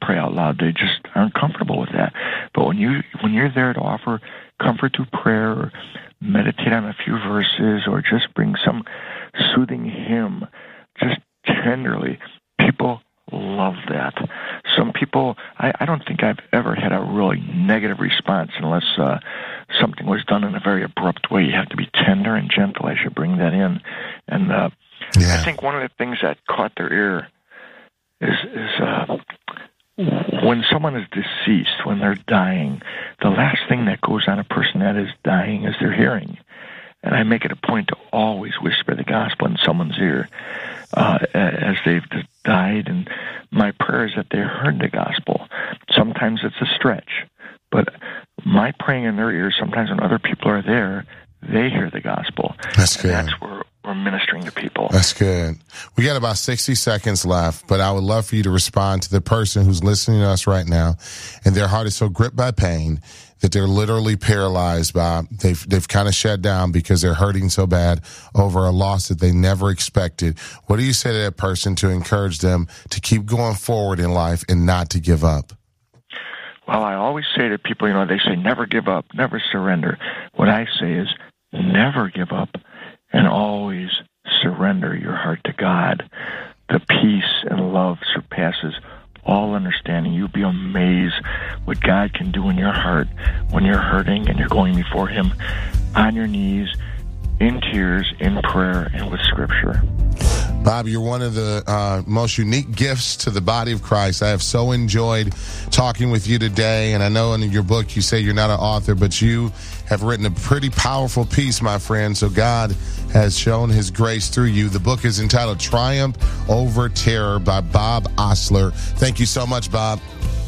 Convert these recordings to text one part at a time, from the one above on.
pray out loud. They just aren't comfortable with that. But when you're there to offer comfort through prayer, or meditate on a few verses, or just bring some soothing hymn, just tenderly, people love that. Some people, I don't think I've ever had a really negative response unless something was done in a very abrupt way. You have to be tender and gentle. I should bring that in. And I think one of the things that caught their ear is when someone is deceased, when they're dying, the last thing that goes on a person that is dying is their hearing. And I make it a point to always whisper the gospel in someone's ear as they've died. And my prayer is that they heard the gospel. Sometimes it's a stretch, but my praying in their ears, sometimes when other people are there, they hear the gospel. That's good. And that's where we're ministering to people. That's good. We got about 60 seconds left, but I would love for you to respond to the person who's listening to us right now, and their heart is so gripped by pain that they're literally paralyzed by, they've kind of shut down because they're hurting so bad over a loss that they never expected. What do you say to that person to encourage them to keep going forward in life and not to give up? Well, I always say to people, they say never give up, never surrender. What I say is never give up and always surrender your heart to God. The peace and love surpasses all understanding. You'll be amazed what God can do in your heart when you're hurting and you're going before Him on your knees, in tears, in prayer, and with Scripture. Bob, you're one of the most unique gifts to the body of Christ. I have so enjoyed talking with you today, and I know in your book you say you're not an author, but you have written a pretty powerful piece, my friend, so God has shown His grace through you. The book is entitled Triumph Over Terror by Bob Osler. Thank you so much, Bob.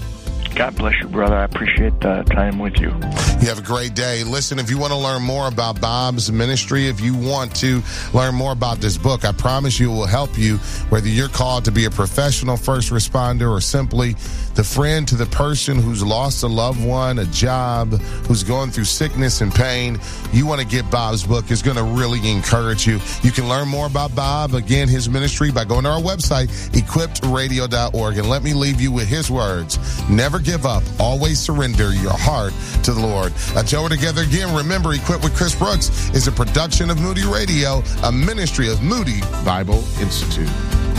God bless you, brother. I appreciate the time with you. You have a great day. Listen, if you want to learn more about Bob's ministry, if you want to learn more about this book, I promise you it will help you, whether you're called to be a professional first responder or simply the friend to the person who's lost a loved one, a job, who's going through sickness and pain. You want to get Bob's book. It's going to really encourage you. You can learn more about Bob, again, his ministry, by going to our website, equippedradio.org. And let me leave you with his words. Never give up. Always surrender your heart to the Lord. Until we're together again, remember, Equipped with Chris Brooks is a production of Moody Radio, a ministry of Moody Bible Institute.